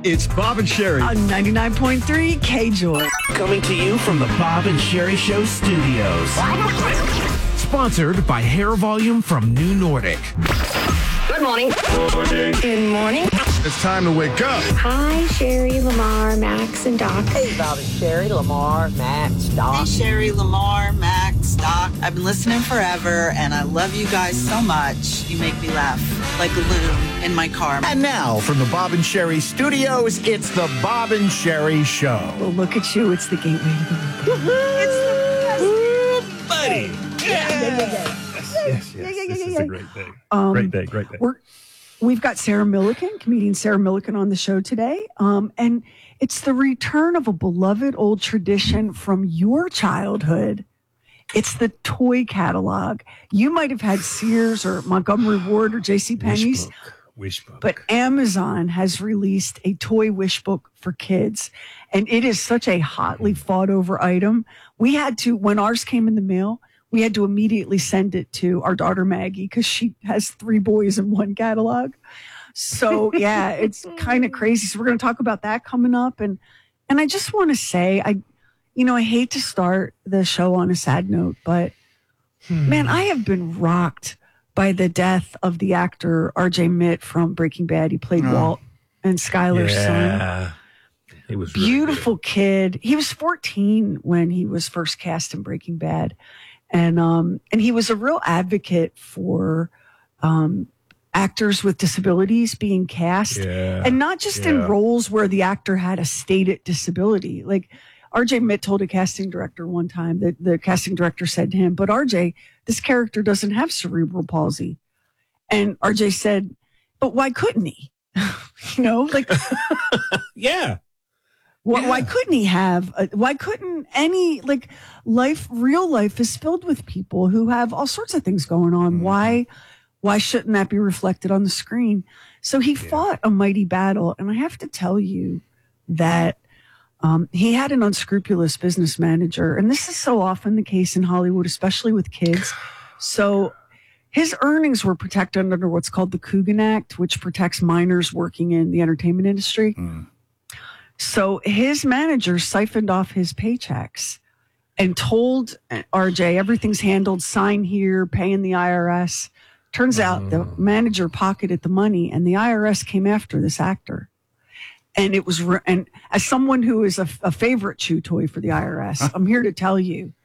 It's Bob and Sherry on 99.3 KJOY. Coming to you from the Bob and Sherry Show studios. Sponsored by Hair Volume from New Nordic. Good morning. Good morning. It's time to wake up. Hi, Sherry, Lamar, Max, and Doc. Hey, Bob and Sherry, Lamar, Max, Doc. Hey, Sherry, Lamar, Max, Doc. I've been listening forever, and I love you guys so much. You make me laugh like a loon in my car. And now, from the Bob and Sherry studios, it's the Bob and Sherry Show. Well, look at you. It's the gateway to the weekend. Ooh, buddy. Yes. This is a great day. Great day. We've got Sarah Millican, comedian Sarah Millican, on the show today. And it's the return of a beloved old tradition from your childhood. It's the toy catalog. You might have had Sears or Montgomery Ward or JCPenney's. Wish book. But Amazon has released a toy wish book for kids. And it is such a hotly fought over item. We had to, when ours came in the mail, we had to immediately send it to our daughter Maggie because she has 3 boys in one catalog. So yeah, it's kind of crazy. So we're going to talk about that coming up. And I just want to say, I hate to start the show on a sad note, but man, I have been rocked by the death of the actor R.J. Mitt from Breaking Bad. He played Walt and Skyler's son. He was beautiful kid. He was 14 when he was first cast in Breaking Bad. And he was a real advocate for actors with disabilities being cast, and not just in roles where the actor had a stated disability. Like R.J. Mitt told a casting director one time that the casting director said to him, "But R.J., this character doesn't have cerebral palsy." And R.J. said, "But why couldn't he?" Yeah. Why couldn't he have? Why couldn't any real life is filled with people who have all sorts of things going on. Why shouldn't that be reflected on the screen? So he fought a mighty battle, and I have to tell you that he had an unscrupulous business manager, and this is so often the case in Hollywood, especially with kids. So his earnings were protected under what's called the Coogan Act, which protects minors working in the entertainment industry. So his manager siphoned off his paychecks and told RJ, everything's handled, sign here, pay in the IRS. Turns out the manager pocketed the money, and the IRS came after this actor. And it was, and as someone who is a favorite chew toy for the IRS, I'm here to tell you,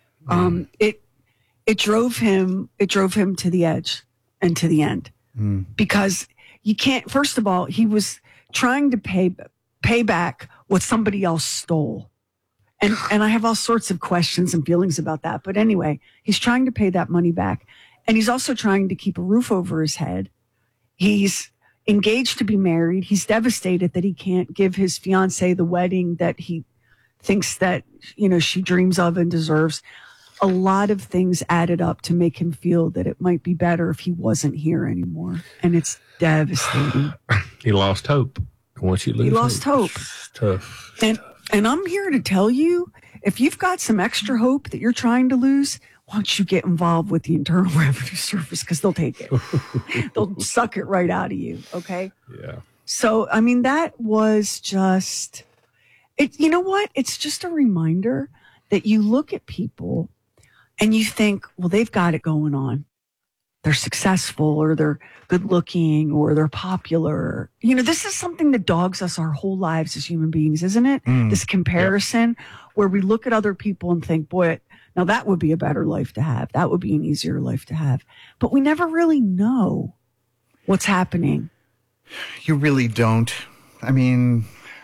it drove him to the edge and to the end, because you can't. First of all, he was trying to pay back what somebody else stole. And I have all sorts of questions and feelings about that. But anyway, he's trying to pay that money back. And he's also trying to keep a roof over his head. He's engaged to be married. He's devastated that he can't give his fiancée the wedding that he thinks that, she dreams of and deserves. A lot of things added up to make him feel that it might be better if he wasn't here anymore. And it's devastating. He lost hope. Once you lose, he lost hope. It's tough. And I'm here to tell you, if you've got some extra hope that you're trying to lose, why don't you get involved with the Internal Revenue Service, because they'll take it. They'll suck it right out of you. Okay. Yeah. So, I mean, that was just it. You know what? It's just a reminder that you look at people and you think, well, they've got it going on. They're successful, or they're good looking, or they're popular. This is something that dogs us our whole lives as human beings, isn't it? This comparison where we look at other people and think, boy, now that would be a better life to have. That would be an easier life to have. But we never really know what's happening. You really don't. I mean,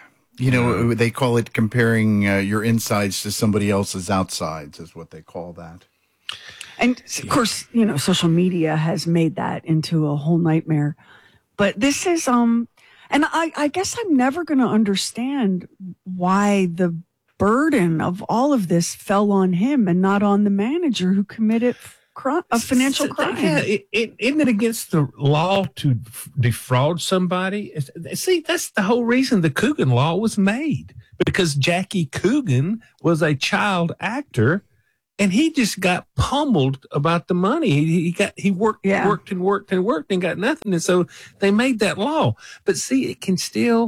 they call it comparing your insides to somebody else's outsides is what they call that. And of course, social media has made that into a whole nightmare. But this is, and I guess I'm never going to understand why the burden of all of this fell on him and not on the manager who committed a financial crime. Yeah, isn't it against the law to defraud somebody? See, that's the whole reason the Coogan law was made, because Jackie Coogan was a child actor. And he just got pummeled about the money. He worked and got nothing. And so they made that law. But see, it can still,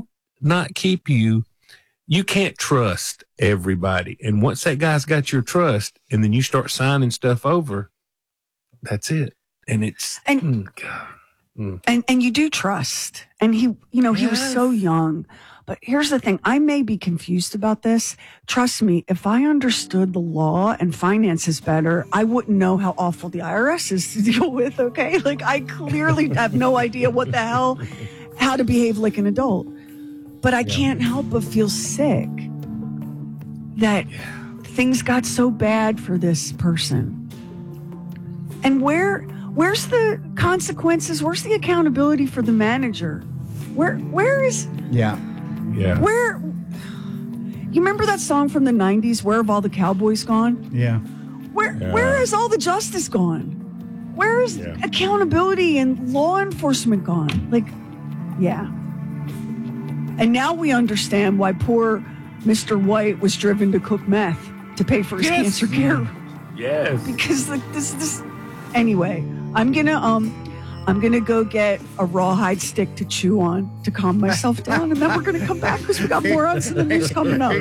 not keep you. You can't trust everybody. And once that guy's got your trust and then you start signing stuff over, that's it. And it's, God. And you do trust. And he was so young. But here's the thing. I may be confused about this. Trust me, if I understood the law and finances better, I wouldn't know how awful the IRS is to deal with, okay? Like, I clearly have no idea what the hell, how to behave like an adult. But I can't help but feel sick that things got so bad for this person. And where's the consequences? Where's the accountability for the manager? Where is... Yeah. Where... You remember that song from the 90s, Where Have All the Cowboys Gone? Yeah. Where has all the justice gone? Where is accountability and law enforcement gone? Like, yeah. And now we understand why poor Mr. White was driven to cook meth to pay for his cancer care. Yes. Because this anyway, I'm gonna go get a rawhide stick to chew on to calm myself down, and then we're gonna come back because we got more odds in the news coming up.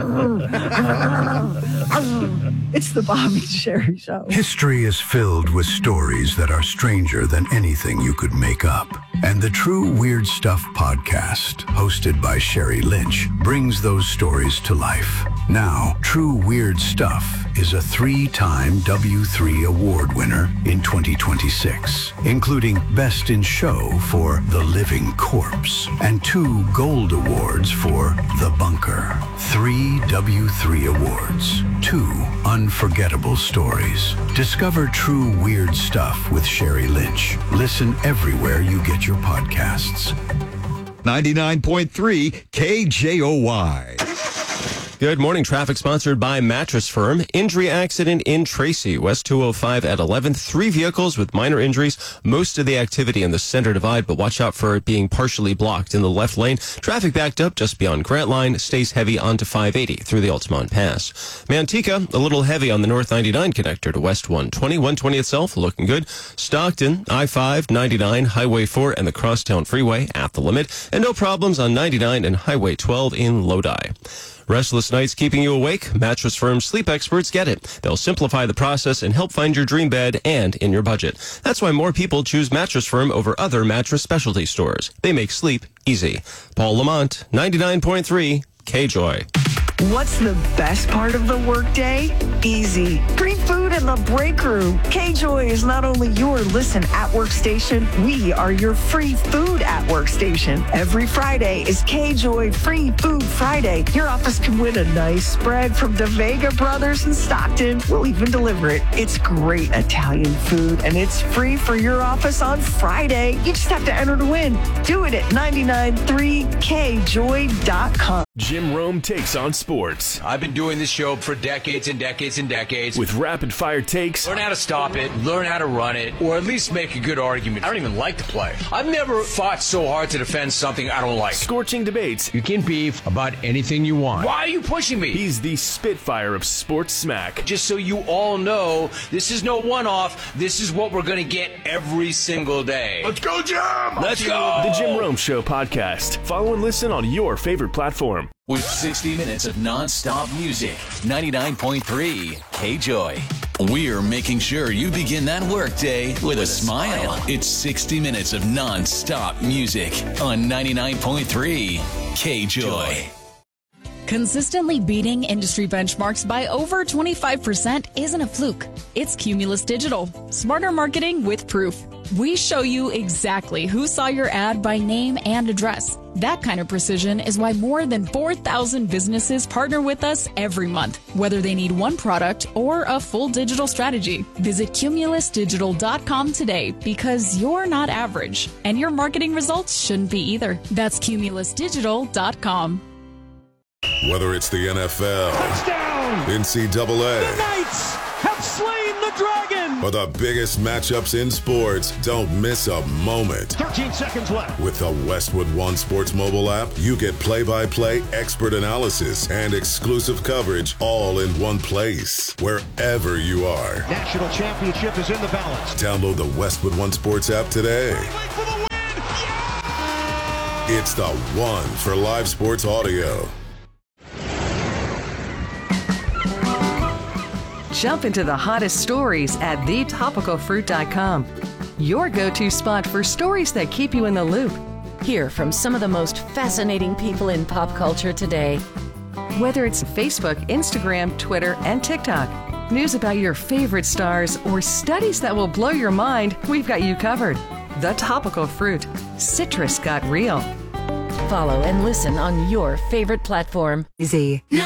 It's the Bob and Sherry Show. History is filled with stories that are stranger than anything you could make up. And the True Weird Stuff podcast, hosted by Sherry Lynch, brings those stories to life. Now, True Weird Stuff is a 3-time W3 award winner in 2026, including Best in Show for The Living Corpse and 2 Gold Awards for The Bunker. 3 W3 awards, 2 unforgettable stories. Discover True Weird Stuff with Sherry Lynch. Listen everywhere you get your podcasts. 99.3 KJOY. Good morning. Traffic sponsored by Mattress Firm. Injury accident in Tracy, West 205 at 11th. 3 vehicles with minor injuries. Most of the activity in the center divide, but watch out for it being partially blocked in the left lane. Traffic backed up just beyond Grant Line. Stays heavy onto 580 through the Altamont Pass. Manteca, a little heavy on the North 99 connector to West 120. 120 itself looking good. Stockton, I-5, 99, Highway 4, and the Crosstown Freeway at the limit. And no problems on 99 and Highway 12 in Lodi. Restless nights keeping you awake? Mattress Firm's sleep experts get it. They'll simplify the process and help find your dream bed and in your budget. That's why more people choose Mattress Firm over other mattress specialty stores. They make sleep easy. Paul Lamont, 99.3 KJOY. What's the best part of the workday? Easy. Free food in the break room. KJOY is not only your listen at work station, we are your free food at work station. Every Friday is KJOY Free Food Friday. Your office can win a nice spread from the Vega Brothers in Stockton. We'll even deliver it. It's great Italian food, and it's free for your office on Friday. You just have to enter to win. Do it at 993kjoy.com. Jim Rome takes on sports. I've been doing this show for decades and decades and decades. With rapid fire takes. Learn how to stop it, learn how to run it, or at least make a good argument. I don't even like to play. I've never fought so hard to defend something I don't like. Scorching debates. You can beef about anything you want. Why are you pushing me? He's the Spitfire of sports smack. Just so you all know, this is no one-off. This is what we're going to get every single day. Let's go, Jim! Let's go! The Jim Rome Show podcast. Follow and listen on your favorite platform. With 60 minutes of non-stop music, 99.3 KJOY. We're making sure you begin that workday with a smile. It's 60 minutes of non-stop music on 99.3 KJOY. Consistently beating industry benchmarks by over 25% isn't a fluke. It's Cumulus Digital. Smarter marketing with proof. We show you exactly who saw your ad by name and address. That kind of precision is why more than 4,000 businesses partner with us every month, whether they need one product or a full digital strategy. Visit cumulusdigital.com today because you're not average, and your marketing results shouldn't be either. That's cumulusdigital.com. Whether it's the NFL, touchdown, NCAA, the Knights have slain the dragon, or the biggest matchups in sports, don't miss a moment. 13 seconds left. With the Westwood One Sports mobile app, you get play-by-play expert analysis and exclusive coverage all in one place, wherever you are. National championship is in the balance. Download the Westwood One Sports app today. It's the one for live sports audio. Jump into the hottest stories at thetopicalfruit.com. Your go-to spot for stories that keep you in the loop. Hear from some of the most fascinating people in pop culture today. Whether it's Facebook, Instagram, Twitter, and TikTok, news about your favorite stars, or studies that will blow your mind, we've got you covered. The Topical Fruit. Citrus got real. Follow and listen on your favorite platform. Easy.